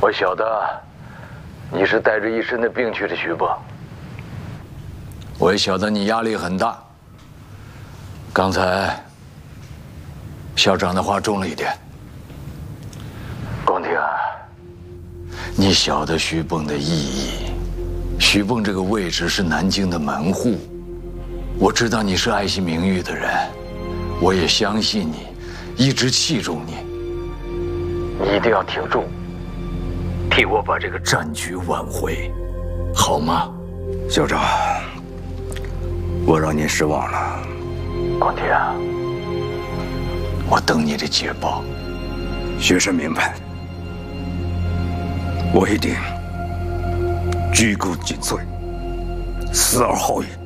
我晓得你是带着一身的病去的徐蚌，我也晓得你压力很大。刚才校长的话重了一点。光庭啊，你晓得徐蚌的意义。徐蚌这个位置是南京的门户，我知道你是爱惜名誉的人，我也相信你，一直器重你。你一定要挺住，替我把这个战局挽回，好吗？ 校长，我让您失望了。 光庭啊，我等你的捷报。 学生明白，我一定鞠躬尽瘁，死而后已。